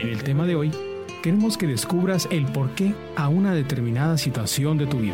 En el tema de hoy, queremos que descubras el porqué a una determinada situación de tu vida.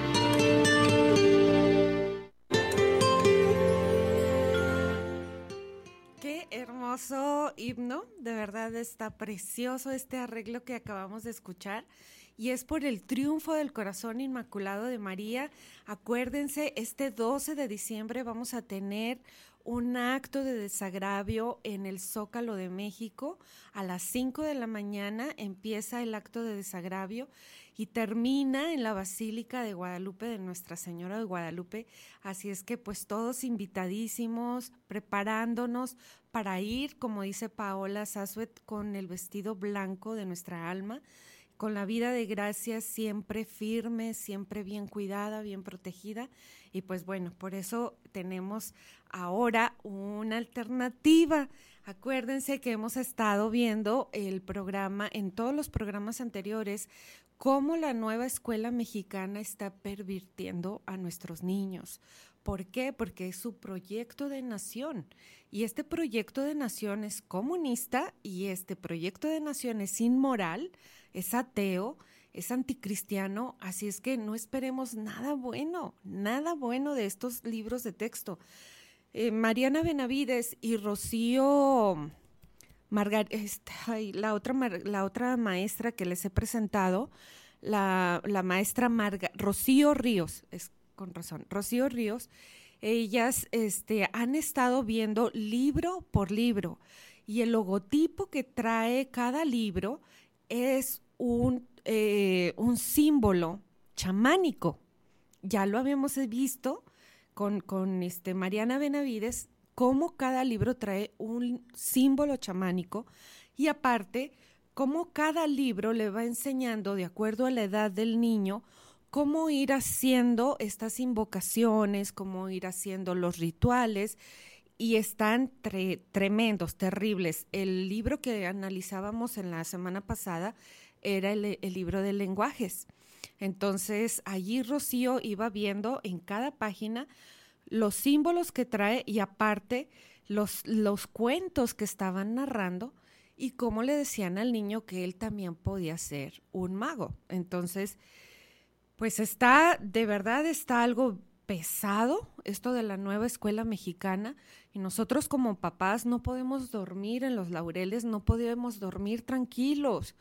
Qué hermoso himno, de verdad está precioso este arreglo que acabamos de escuchar y es por el triunfo del corazón inmaculado de María. Acuérdense, este 12 de diciembre vamos a tener un acto de desagravio en el Zócalo de México. A las 5 de la mañana empieza el acto de desagravio y termina en la Basílica de Guadalupe, de Nuestra Señora de Guadalupe. Así es que pues todos invitadísimos, preparándonos para ir, como dice Paola Sasuet, con el vestido blanco de nuestra alma, con la vida de gracia siempre firme, siempre bien cuidada, bien protegida. Y pues bueno, por eso tenemos ahora una alternativa. Acuérdense que hemos estado viendo el programa, en todos los programas anteriores, cómo la nueva escuela mexicana está pervirtiendo a nuestros niños. ¿Por qué? Porque es su proyecto de nación. Y este proyecto de nación es comunista y este proyecto de nación es inmoral, es ateo, es anticristiano, así es que no esperemos nada bueno de estos libros de texto. Mariana Benavides y Rocío la otra maestra que les he presentado, la maestra Rocío Ríos, es con razón, Rocío Ríos, ellas han estado viendo libro por libro y el logotipo que trae cada libro es un símbolo chamánico. Ya lo habíamos visto con Mariana Benavides, cómo cada libro trae un símbolo chamánico y aparte, cómo cada libro le va enseñando, de acuerdo a la edad del niño, cómo ir haciendo estas invocaciones, cómo ir haciendo los rituales. Y están tremendos, terribles. El libro que analizábamos en la semana pasada era el libro de lenguajes. Entonces, allí Rocío iba viendo en cada página los símbolos que trae y aparte los cuentos que estaban narrando y cómo le decían al niño que él también podía ser un mago. Entonces, pues de verdad está algo pesado esto de la nueva escuela mexicana y nosotros como papás no podemos dormir en los laureles, no podemos dormir tranquilos,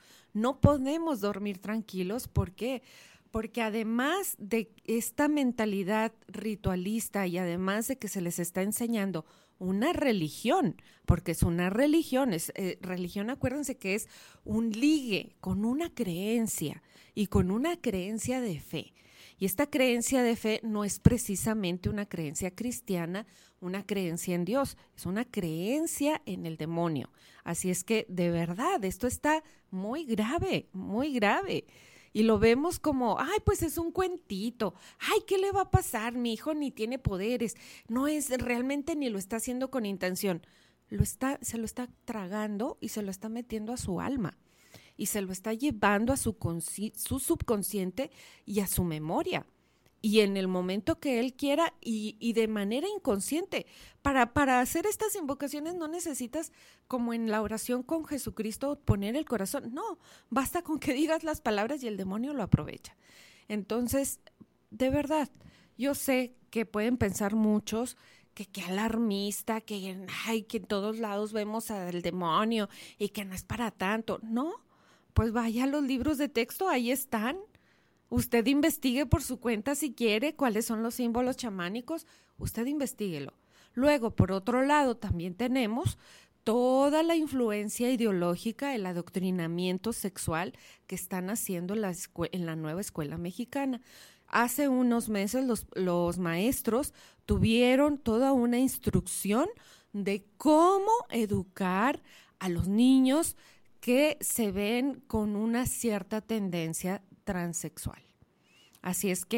¿por qué? Porque además de esta mentalidad ritualista y además de que se les está enseñando una religión, porque es una religión, religión, acuérdense que es un ligue con una creencia y con una creencia de fe. Y esta creencia de fe no es precisamente una creencia cristiana, una creencia en Dios, es una creencia en el demonio. Así es que, de verdad, esto está muy grave, muy grave. Y lo vemos como, ay, pues es un cuentito, ay, ¿qué le va a pasar? Mi hijo ni tiene poderes, no es realmente ni lo está haciendo con intención. Se lo está tragando y se lo está metiendo a su alma. Y se lo está llevando a su subconsciente y a su memoria. Y en el momento que él quiera y de manera inconsciente. Para hacer estas invocaciones no necesitas, como en la oración con Jesucristo, poner el corazón. No, basta con que digas las palabras y el demonio lo aprovecha. Entonces, de verdad, yo sé que pueden pensar muchos que alarmista, que en todos lados vemos al demonio y que no es para tanto. No. Pues vaya a los libros de texto, ahí están. Usted investigue por su cuenta si quiere cuáles son los símbolos chamánicos, usted investíguelo. Luego, por otro lado, también tenemos toda la influencia ideológica, el adoctrinamiento sexual que están haciendo en la nueva escuela mexicana. Hace unos meses los maestros tuvieron toda una instrucción de cómo educar a los niños que se ven con una cierta tendencia transexual. Así es que